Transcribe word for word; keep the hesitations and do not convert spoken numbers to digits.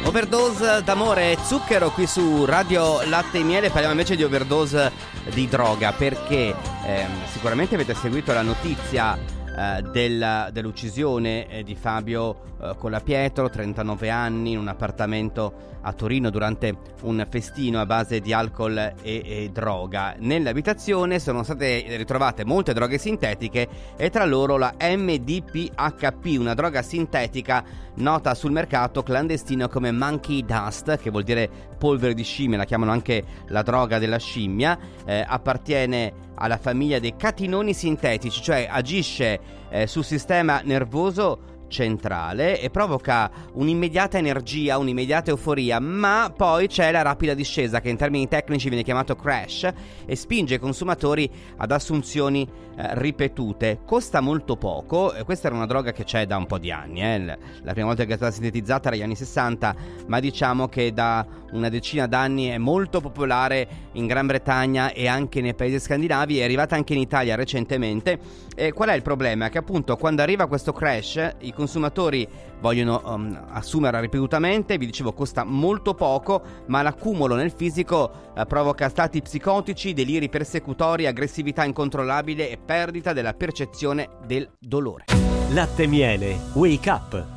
Overdose d'amore e zucchero qui su Radio Latte e Miele. Parliamo invece di overdose di droga, perché ehm, sicuramente avete seguito la notizia eh, della, dell'uccisione eh, di Fabio eh, Colapietro, trentanove anni, in un appartamento a Torino durante un festino a base di alcol e, e droga. Nell'abitazione sono state ritrovate molte droghe sintetiche e tra loro la M D P H P, una droga sintetica nota sul mercato clandestino come monkey dust, che vuol dire polvere di scimmia, la chiamano anche la droga della scimmia. Eh, appartiene alla famiglia dei catinoni sintetici, cioè agisce eh, sul sistema nervoso centrale e provoca un'immediata energia, un'immediata euforia, ma poi c'è la rapida discesa, che in termini tecnici viene chiamato crash, e spinge i consumatori ad assunzioni eh, ripetute. Costa molto poco, e questa era una droga che c'è da un po' di anni, eh. La prima volta che è stata sintetizzata era negli anni sessanta, ma diciamo che da una decina d'anni è molto popolare in Gran Bretagna e anche nei paesi scandinavi, è arrivata anche in Italia recentemente. E qual è il problema? Che appunto quando arriva questo crash i consumatori vogliono um, assumerla ripetutamente. Vi dicevo, costa molto poco, ma l'accumulo nel fisico uh, provoca stati psicotici, deliri persecutori, aggressività incontrollabile e perdita della percezione del dolore. Latte e Miele, Wake Up.